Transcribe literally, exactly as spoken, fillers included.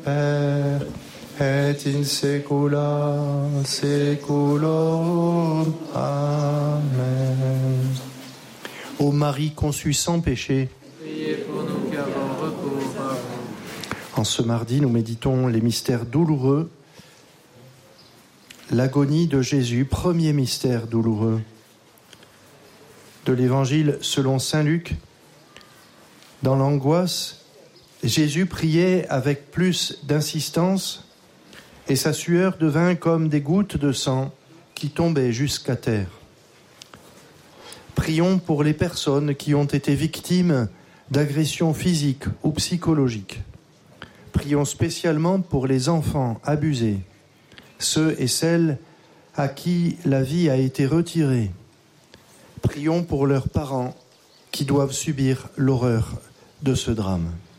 Père, et in secula seculorum. Amen. Ô Marie conçue sans péché, priez pour nous qui avons recours à vous. En ce mardi, nous méditons les mystères douloureux. L'agonie de Jésus, premier mystère douloureux. De l'Évangile selon saint Luc, dans l'angoisse, Jésus priait avec plus d'insistance et sa sueur devint comme des gouttes de sang qui tombaient jusqu'à terre. Prions pour les personnes qui ont été victimes d'agressions physiques ou psychologiques. Prions spécialement pour les enfants abusés, ceux et celles à qui la vie a été retirée. Prions pour leurs parents qui doivent subir l'horreur de ce drame.